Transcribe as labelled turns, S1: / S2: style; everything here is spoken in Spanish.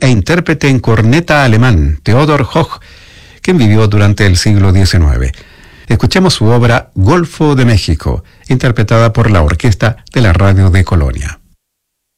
S1: e intérprete en corneta alemán, Theodor Hoch, quien vivió durante el siglo XIX. Escuchemos su obra Golfo de México, interpretada por la Orquesta de la Radio de Colonia.